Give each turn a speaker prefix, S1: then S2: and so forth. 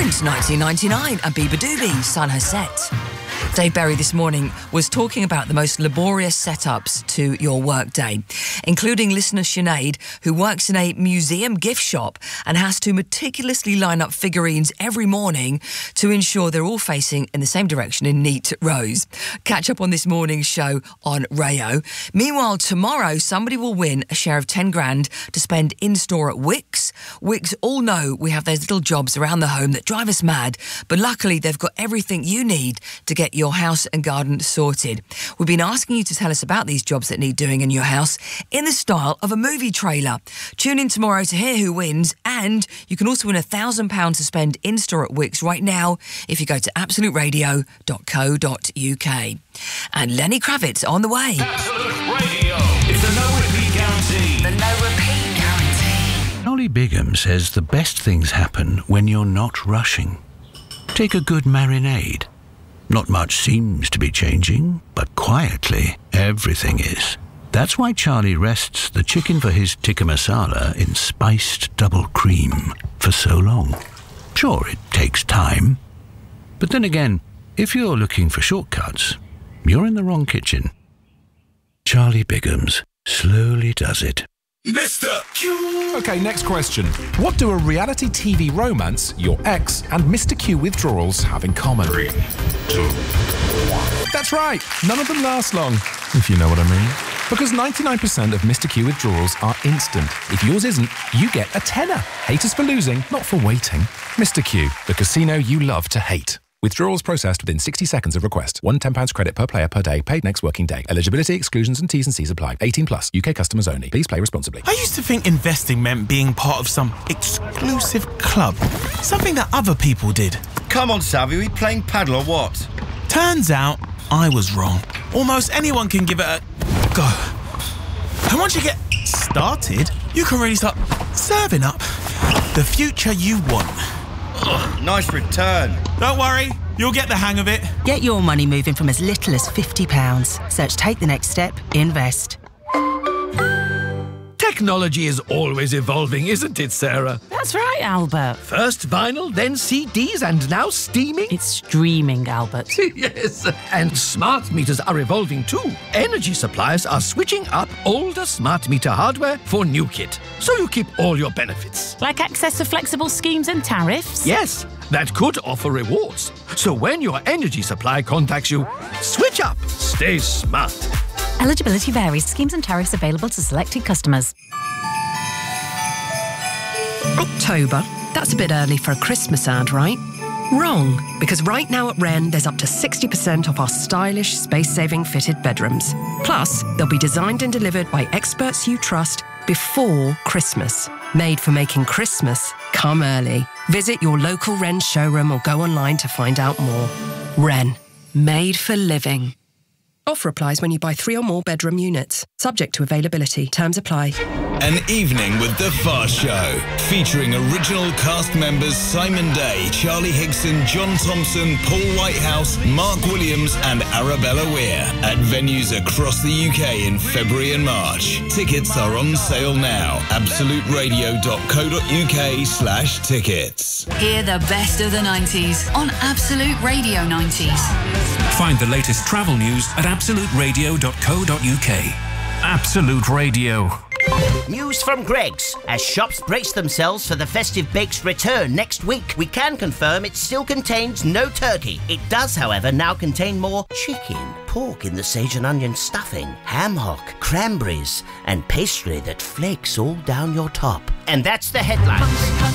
S1: Prince 1999 and Biba Doobie, San Josette. Dave Berry this morning was talking about the most laborious setups to your workday, including listener Sinead, who works in a museum gift shop and has to meticulously line up figurines every morning to ensure they're all facing in the same direction in neat rows. Catch up on this morning's show on Rayo. Meanwhile, tomorrow, somebody will win a share of 10 grand to spend in-store at Wickes. Wickes all know we have those little jobs around the home that drive us mad, but luckily they've got everything you need to get your house and garden sorted. We've been asking you to tell us about these jobs that need doing in your house in the style of a movie trailer. Tune in tomorrow to hear who wins, and you can also win £1,000 to spend in-store at Wickes right now if you go to absoluteradio.co.uk. And Lenny Kravitz on the way.
S2: Absolute Radio. It's the no repeat guarantee.
S1: The no repeat guarantee.
S3: Charlie Bigham says the best things happen when you're not rushing. Take a good marinade. Not much seems to be changing, but quietly, everything is. That's why Charlie rests the chicken for his tikka masala in spiced double cream for so long. Sure, it takes time. But then again, if you're looking for shortcuts, you're in the wrong kitchen. Charlie Bigham's slowly does it.
S2: Mr. Q.
S4: Okay, next question. What do a reality TV romance, your ex, and Mr. Q withdrawals have in common?
S2: 3, 2, 1.
S4: That's right. None of them last long, if you know what I mean. Because 99% of Mr. Q withdrawals are instant. If yours isn't, you get a tenner. Hate us for losing, not for waiting. Mr. Q, the casino you love to hate. Withdrawals processed within 60 seconds of request. £1 credit per player per day, paid next working day. Eligibility, exclusions and T's and C's apply. 18 plus, UK customers only. Please play responsibly.
S5: I used to think investing meant being part of some exclusive club. Something that other people did.
S6: Come on, Savvy, we playing paddle or what?
S5: Turns out, I was wrong. Almost anyone can give it a go. And once you get started, you can really start serving up the future you want.
S6: Nice return.
S5: Don't worry, you'll get the hang of it.
S7: Get your money moving from as little as £50. Search Take the Next Step, Invest.
S8: Technology is always evolving, isn't it, Sarah?
S9: That's right, Albert.
S8: First vinyl, then CDs, and now streaming?
S9: It's streaming, Albert.
S8: Yes, and smart meters are evolving too. Energy suppliers are switching up older smart meter hardware for new kit, so you keep all your benefits.
S9: Like access to flexible schemes and tariffs?
S8: Yes, that could offer rewards. So when your energy supply contacts you, switch up. Stay smart.
S10: Eligibility varies. Schemes and tariffs available to selected customers.
S11: October? That's a bit early for a Christmas ad, right? Wrong, because right now at Wren, there's up to 60% off our stylish, space-saving fitted bedrooms. Plus, they'll be designed and delivered by experts you trust before Christmas. Made for making Christmas come early. Visit your local Wren showroom or go online to find out more. Wren. Made for living. Offer applies when you buy 3 or more bedroom units. Subject to availability. Terms apply.
S12: An Evening with the Fast Show, featuring original cast members Simon Day, Charlie Higson, John Thompson, Paul Whitehouse, Mark Williams and Arabella Weir at venues across the UK in February and March. Tickets are on sale now. absoluteradio.co.uk/tickets.
S13: Hear the best of the 90s on Absolute Radio 90s.
S14: Find the latest travel news at absoluteradio.co.uk. Absolute Radio.
S15: News from Greggs. As shops brace themselves for the festive bake's return next week, we can confirm it still contains no turkey. It does, however, now contain more chicken, pork in the sage and onion stuffing, ham hock, cranberries, and pastry that flakes all down your top. And that's the headlines.